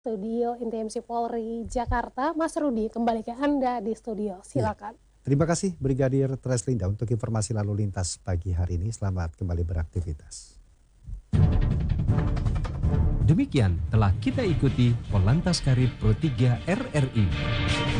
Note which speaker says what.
Speaker 1: Studio Inti Polri Jakarta. Mas Rudi, kembali ke Anda di studio.
Speaker 2: Iya.
Speaker 1: Silakan.
Speaker 2: Terima kasih Brigadir Treslinda untuk informasi lalu lintas pagi hari ini. Selamat kembali beraktivitas.
Speaker 3: Demikian telah kita ikuti Polantas Karib Pro 3 RRI.